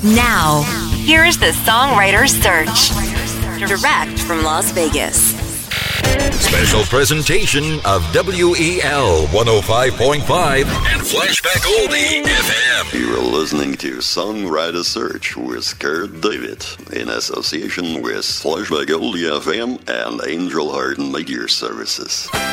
Now, here is the Songwriter's Search. Direct from Las Vegas. Special presentation of WEL 105.5 and Flashback Oldie FM. You're listening to Songwriter Search with Kurt David in association with Flashback Oldie FM and Angel Heart Media Services.